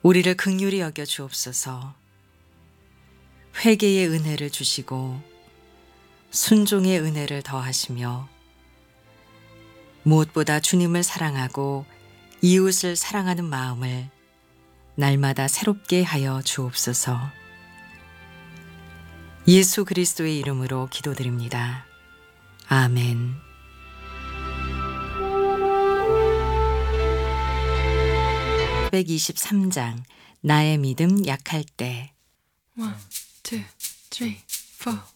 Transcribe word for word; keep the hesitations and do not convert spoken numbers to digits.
우리를 긍휼히 여겨 주옵소서. 회개의 은혜를 주시고 순종의 은혜를 더하시며 무엇보다 주님을 사랑하고 이웃을 사랑하는 마음을 날마다 새롭게 하여 주옵소서. 예수 그리스도의 이름으로 기도드립니다. 아멘. 백이십삼 장 나의 믿음 약할 때. One, two, three, four.